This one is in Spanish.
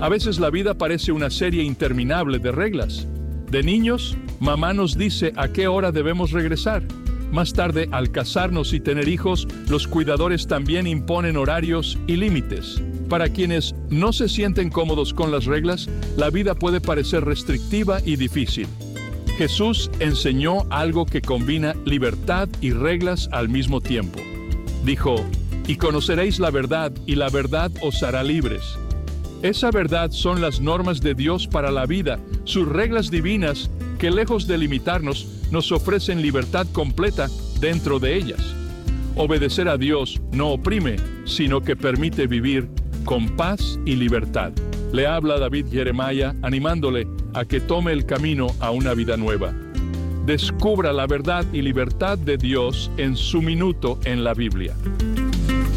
A veces la vida parece una serie interminable de reglas. De niños, mamá nos dice a qué hora debemos regresar. Más tarde, al casarnos y tener hijos, los cuidadores también imponen horarios y límites. Para quienes no se sienten cómodos con las reglas, la vida puede parecer restrictiva y difícil. Jesús enseñó algo que combina libertad y reglas al mismo tiempo. Dijo, y conoceréis la verdad, y la verdad os hará libres. Esa verdad son las normas de Dios para la vida, sus reglas divinas que lejos de limitarnos, nos ofrecen libertad completa dentro de ellas. Obedecer a Dios no oprime, sino que permite vivir con paz y libertad. Le habla David Jeremiah animándole a que tome el camino a una vida nueva. Descubra la verdad y libertad de Dios en su minuto en la Biblia.